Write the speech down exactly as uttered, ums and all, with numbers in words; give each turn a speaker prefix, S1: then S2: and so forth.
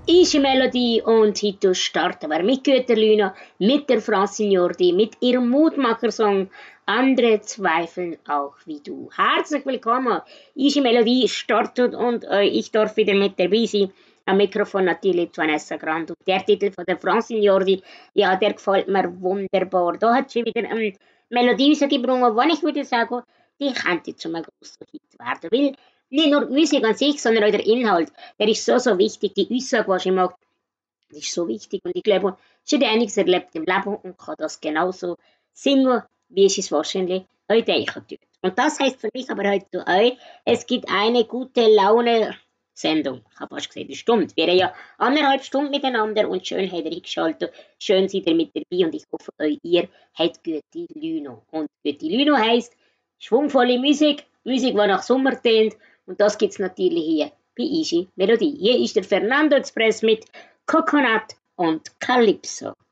S1: Easy Melodie und heute starten wir mit Götterlüne, mit der Francignordi, mit ihrem Mutmachersong Andere zweifeln auch wie du. Herzlich willkommen. Easy Melodie startet und äh, ich darf wieder mit dabei sein. Am Mikrofon natürlich Vanessa Grand. Und der Titel von der Francignordi, ja, der gefällt mir wunderbar. Da hat sie wieder eine Melodie rausgebracht, wo ich würde sagen, die könnte zum großen Hit werden. Weil nicht nur die Musik an sich, sondern auch der Inhalt. Der ist so, so wichtig. Die Aussage, was sie macht, die ist so wichtig. Und ich glaube, sie hat einiges erlebt im Leben und kann das genauso singen, wie sie es wahrscheinlich auch denken tut. Und das heißt für mich aber heute auch, es gibt eine gute Laune Sendung. Ich habe fast gesagt, eine Stunde. Wir haben ja anderthalb Stunden miteinander und schön habt ihr eingeschaltet. Schön seid ihr mit dabei und ich hoffe, euch, ihr habt gute Laune. Und gute Laune heisst schwungvolle Musik, Musik, die nach Sommer tönt. Und das gibt es natürlich hier bei Easy Melodie. Hier ist der Fernando Express mit Coconut und Calypso.